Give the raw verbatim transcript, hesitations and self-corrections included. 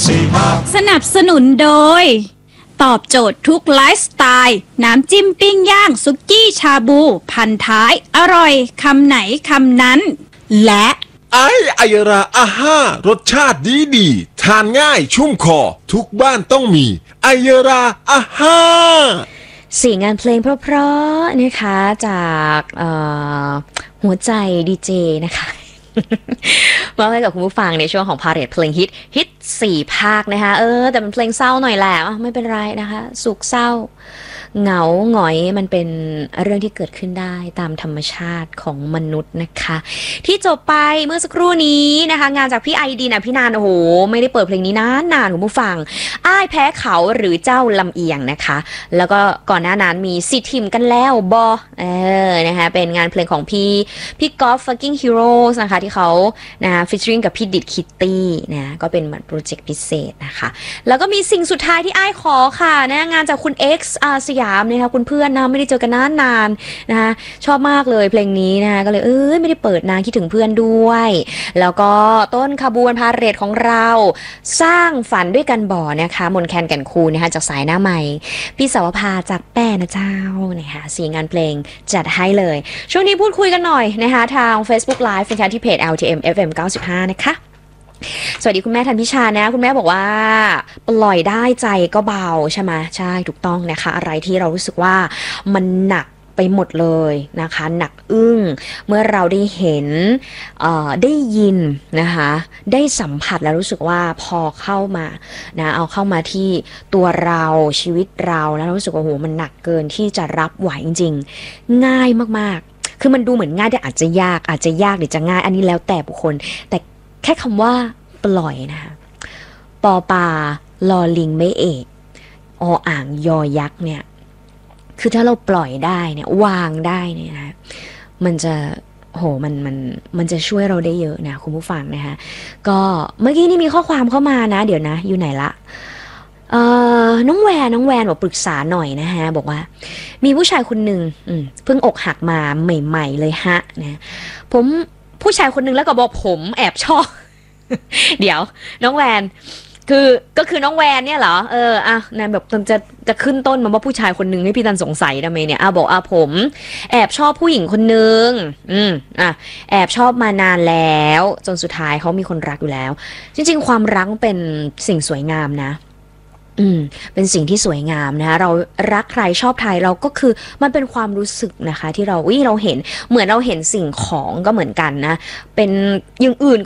สนับสนุนโดยตอบโจทย์ทุกไลฟ์สไตล์น้ำจิ้มปิ้งย่างสุกี้ชาบูพันท้ายอร่อยคำไหนคำนั้นและไอไอราอาห้ารสชาติดีดีทานง่ายชุ่มคอทุกบ้านต้องมีไอราอาห้าสี่งานเพลงเพราะๆนะคะจากหัวใจดีเจนะคะมอบให้กับคุณผู้ฟังในช่วงของพาเรดเพลงฮิตฮิตสี่ภาคนะคะเออแต่เป็นเพลงเศร้าหน่อยแหละไม่เป็นไรนะคะสุขเศร้าเหงาหงอยมันเป็นเรื่องที่เกิดขึ้นได้ตามธรรมชาติของมนุษย์นะคะที่จบไปเมื่อสักครู่นี้นะคะงานจากพี่ไอดีนะพี่นานโอ้โหไม่ได้เปิดเพลงนี้นานนานคุณผู้ฟังอ้ายแพ้เขาหรือเจ้าลำเอียงนะคะแล้วก็ก่อนหน้านั้นมีสิทิมกันแล้วบอเออนะคะเป็นงานเพลงของพี่พี่กอล์ฟ fucking heroes นะคะที่เขานะฟีเจอริ่งกับพี่ดิดคิตตี้นะก็เป็นเหมือนโปรเจกต์พิเศษนะคะแล้วก็มีสิ่งสุดท้ายที่อ้ายขอค่ะนะงานจากคุณ X อาสยามนะคะคุณเพื่อนนะไม่ได้เจอกันนานนานนะคะชอบมากเลยเพลงนี้นะคะก็เลยเออไม่ได้เปิดนานคิดถึงเพื่อนด้วยแล้วก็ต้นขบวนพาเหรดของเราสร้างฝันด้วยกันบ่อนะคะมนแคนแก่นคูนนะคะจากสายหน้าใหม่พี่สาวภาจากแป้นะเจ้านะคะสี่งานเพลงจัดให้เลยช่วงนี้พูดคุยกันหน่อยนะคะทาง Facebook Live นะคะที่เพจ แอล ที เอ็ม เอฟ เอ็ม เก้าสิบห้านะคะสวัสดีคุณแม่ทันพิชานะคุณแม่บอกว่าปล่อยได้ใจก็เบาใช่ไหมใช่ถูกต้องนะคะอะไรที่เรารู้สึกว่ามันหนักไปหมดเลยนะคะหนักอึ้งเมื่อเราได้เห็นได้ยินนะคะได้สัมผัสแล้วรู้สึกว่าพอเข้ามานะเอาเข้ามาที่ตัวเราชีวิตเราแล้วรู้สึกว่าโหมันหนักเกินที่จะรับไหวจริงๆง่ายมากๆคือมันดูเหมือนง่ายแต่อาจจะยากอาจจะยากหรือจะง่ายอันนี้แล้วแต่บุคคลแต่แค่คำว่าปล่อยนะคะปอปาลอลิงไม่เอกออ่างยอยักษ์เนี่ยคือถ้าเราปล่อยได้เนี่ยวางได้เนี่ยนะมันจะโหมันมันมันจะช่วยเราได้เยอะนะคุณผู้ฟังนะคะก็เมื่อกี้นี่มีข้อความเข้ามานะเดี๋ยวนะอยู่ไหนละเอ่อน้องแวนน้องแวนบอกปรึกษาหน่อยนะฮะบอกว่ามีผู้ชายคนหนึ่งเพิ่งอกหักมาใหม่ๆเลยฮะนะผมผู้ชายคนหนึ่งแล้วก็บอกผมแอบชอบเดี๋ยวน้องแวนคือก็คือน้องแวนเนี่ยเหรอเอออ่ะนายแบบจะจะขึ้นต้นมาว่าผู้ชายคนนึงให้พี่ตันสงสัยทำไมเนี่ยอ่ะบอกอ่ะผมแอบชอบผู้หญิงคนนึงอืมอ่ะแอบชอบมานานแล้วจนสุดท้ายเขามีคนรักอยู่แล้วจริงๆความรักเป็นสิ่งสวยงามนะอืมเป็นสิ่งที่สวยงามนะคะเรารักใครชอบใครเราก็คือมันเป็นความรู้สึกนะคะที่เราอุ้ยเราเห็นเหมือนเราเห็นสิ่งของก็เหมือนกันนะเป็นอย่างอื่น